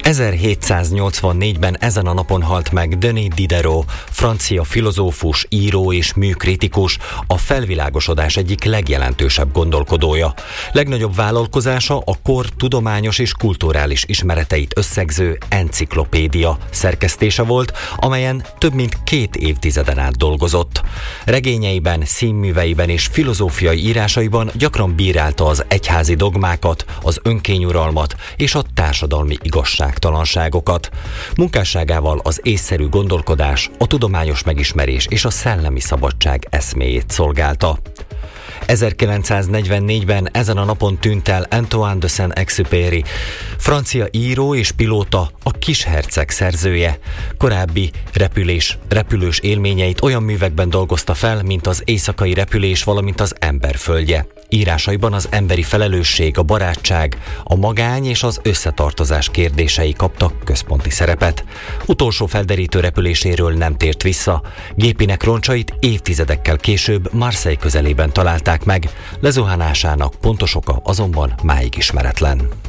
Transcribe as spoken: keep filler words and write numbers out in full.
ezerhétszáznyolcvannégyben ezen a napon halt meg Denis Diderot, francia filozófus, író és műkritikus, a felvilágosodás egyik legjelentősebb gondolkodója. Legnagyobb vállalkozása a kor tudományos és kulturális ismereteit összegző enciklopédia szerkesztése volt, amelyen több mint két évtizeden át dolgozott. Regényeiben, színműveiben és filozófiai írásaiban gyakran bírálta az egyházi dogmákat, az önkényuralmat és a társadalmi igazságtalanságokat. Munkásságával az észszerű gondolkodás, a tudományos megismerés és a szellemi szabadság eszméjét szolgálta. ezerkilencszáznegyvennégyben ezen a napon tűnt el Antoine de Saint-Exupéry, francia író és pilóta, a Kisherceg szerzője. Korábbi repülés, repülős élményeit olyan művekben dolgozta fel, mint az Éjszakai repülés, valamint az Emberföldje. Írásaiban az emberi felelősség, a barátság, a magány és az összetartozás kérdései kaptak központi szerepet. Utolsó felderítő repüléséről nem tért vissza. Gépének roncsait évtizedekkel később Marseille közelében találták meg. Lezuhanásának pontos oka azonban máig ismeretlen.